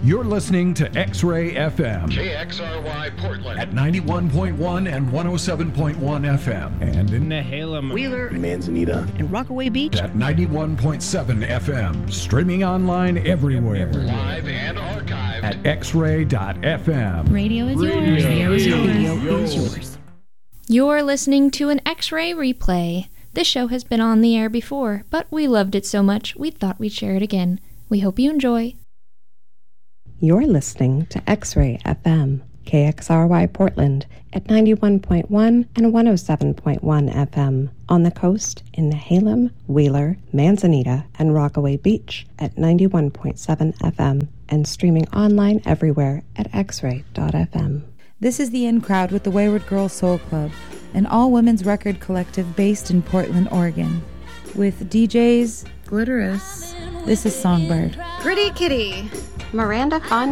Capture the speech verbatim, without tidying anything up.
You're listening to X-Ray F M. K X R Y Portland. At ninety-one point one and one oh seven point one F M. And in Nehalem, Wheeler, Manzanita, and Rockaway Beach. At ninety-one point seven F M. Streaming online everywhere. Live and archived. At x ray dot f m. Radio is yours. Radio is yours. Radio is yours. You're listening to an X-Ray replay. This show has been on the air before, but we loved it so much we thought we'd share it again. We hope you enjoy. You're listening to X-Ray F M, K X R Y Portland at ninety-one point one and one oh seven point one F M. On the coast in Nehalem, Wheeler, Manzanita, and Rockaway Beach at ninety-one point seven F M and streaming online everywhere at x ray dot f m. This is the In Crowd with the Wayward Girls Soul Club, an all-women's record collective based in Portland, Oregon. With D Js, Glitterous, this is Songbird, Pretty Kitty, Miranda Fun